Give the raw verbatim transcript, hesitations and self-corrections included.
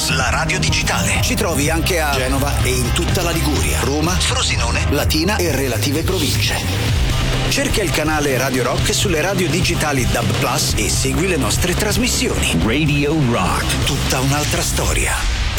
Plus, la radio digitale. Ci trovi anche a Genova e in tutta la Liguria, Roma, Frosinone, Latina e relative province. Cerca il canale Radio Rock sulle radio digitali D A B Plus e segui le nostre trasmissioni. Radio Rock. Tutta un'altra storia.